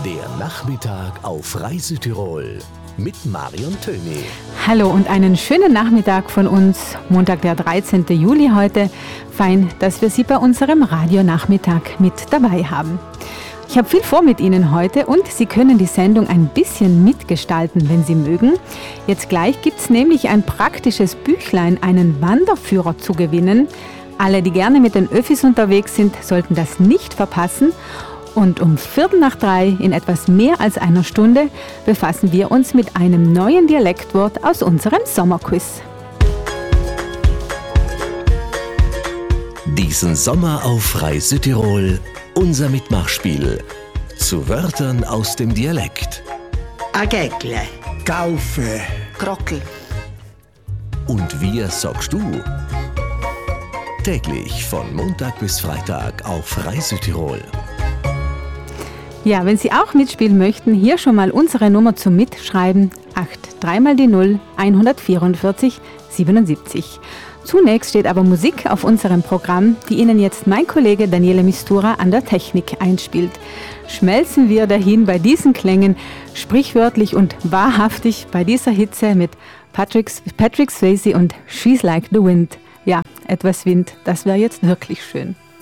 Der Nachmittag auf Reisütirol mit Marion Töni. Hallo und einen schönen Nachmittag von uns. Montag, der 13. Juli heute. Fein, dass wir Sie bei unserem Radionachmittag mit dabei haben. Ich habe viel vor mit Ihnen heute und Sie können die Sendung ein bisschen mitgestalten, wenn Sie mögen. Jetzt gleich gibt es nämlich ein praktisches Büchlein, einen Wanderführer zu gewinnen. Alle, die gerne mit den Öffis unterwegs sind, sollten das nicht verpassen. Und um 2:45 in etwas mehr als einer Stunde befassen wir uns mit einem neuen Dialektwort aus unserem Sommerquiz. Diesen Sommer auf Reisütirol unser Mitmachspiel zu Wörtern aus dem Dialekt. Agägle, Gaufe, Krockel. Und wir sagst du? Täglich von Montag bis Freitag auf Reisütirol. Ja, wenn Sie auch mitspielen möchten, hier schon mal unsere Nummer zum Mitschreiben: 3 mal die 0 144 77. Zunächst steht aber Musik auf unserem Programm, die Ihnen jetzt mein Kollege Daniele Mistura an der Technik einspielt. Schmelzen wir dahin bei diesen Klängen, sprichwörtlich und wahrhaftig bei dieser Hitze mit Patrick Swayze und She's Like the Wind. Ja, etwas Wind, das wäre jetzt wirklich schön.